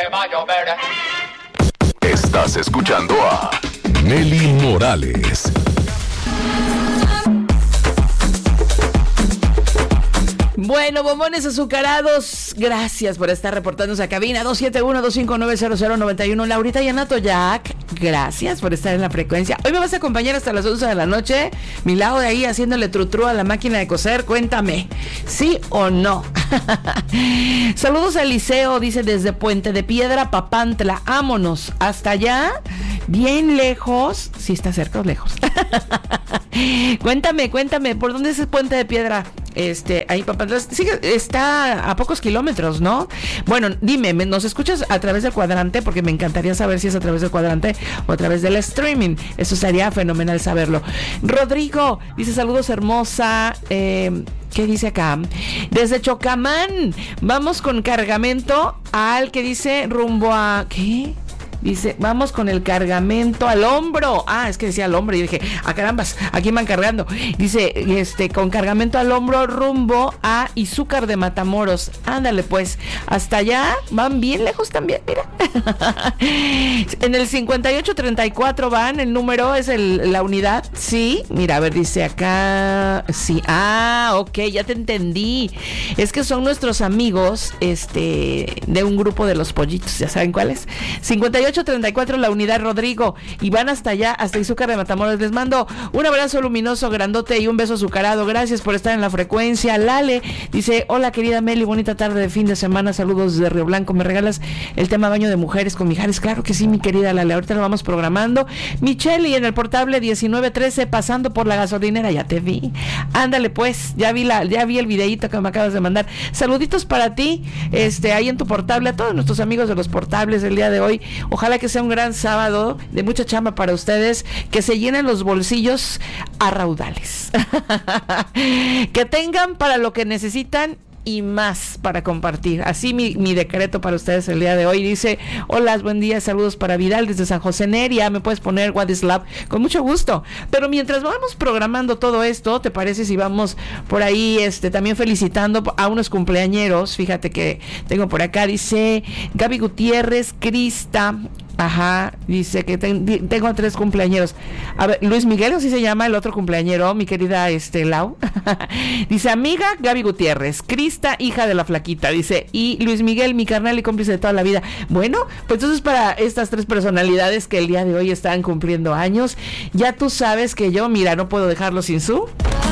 va a llover. Estás escuchando a Nelly Morales. Bueno, bombones azucarados, gracias por estar reportándose a cabina 271-259-0091. Laurita y Anato Jack, gracias por estar en la frecuencia. Hoy me vas a acompañar hasta las 11 de la noche, mi lado de ahí haciéndole trutru a la máquina de coser. Cuéntame, ¿sí o no? Saludos a Eliseo, dice desde Puente de Piedra, Papantla. Vámonos hasta allá, bien lejos. Sí, está cerca o lejos. Cuéntame, ¿por dónde es el Puente de Piedra? Ahí Papantla, sí, está a pocos kilómetros, ¿no? Bueno, dime, ¿nos escuchas a través del cuadrante? Porque me encantaría saber si es a través del cuadrante o a través del streaming. Eso sería fenomenal saberlo. Rodrigo dice saludos, hermosa. ¿Qué dice acá? Desde Chocamán, vamos con cargamento al que dice rumbo a... ¿Qué? Dice, vamos con el cargamento al hombro. Ah, es que decía al hombro. Y dije, carambas, aquí me van cargando. Dice, con cargamento al hombro rumbo a Izúcar de Matamoros. Ándale, pues, hasta allá van bien lejos también, mira. En el 5834 van, el número es la unidad. Sí, mira, a ver, dice acá. Sí, ok, ya te entendí. Es que son nuestros amigos, de un grupo de los pollitos. ¿Ya saben cuáles? 5834 la unidad, Rodrigo, y van hasta allá, hasta Izúcar de Matamoros. Les mando un abrazo luminoso, grandote y un beso azucarado. Gracias por estar en la frecuencia. Lale dice, hola querida Meli, bonita tarde de fin de semana, saludos desde Río Blanco. ¿Me regalas el tema baño de mujeres con Mijares? Claro que sí, mi querida Lale, ahorita lo vamos programando. Michelle, y en el portable 1913 pasando por la gasolinera, ya te vi. Ándale pues, ya vi el videíto que me acabas de mandar. Saluditos para ti, ahí en tu portable, a todos nuestros amigos de los portables el día de hoy. Ojalá que sea un gran sábado de mucha chamba para ustedes, que se llenen los bolsillos a raudales. Que tengan para lo que necesitan y más para compartir. Así mi decreto para ustedes el día de hoy. Dice, hola, buen día, saludos para Vidal desde San José Neria. Me puedes poner What is Love, con mucho gusto. Pero mientras vamos programando todo esto, ¿te parece si vamos por ahí también felicitando a unos cumpleañeros? Fíjate que tengo por acá, dice Gaby Gutiérrez, Crista. Ajá, dice que tengo 3 cumpleañeros. A ver, Luis Miguel, así se llama el otro cumpleañero, mi querida Lau. Dice, amiga Gaby Gutiérrez, Crista, hija de la flaquita, dice, y Luis Miguel, mi carnal y cómplice de toda la vida. Bueno, pues entonces para estas 3 personalidades que el día de hoy están cumpliendo años, ya tú sabes que yo, mira, no puedo dejarlo sin su...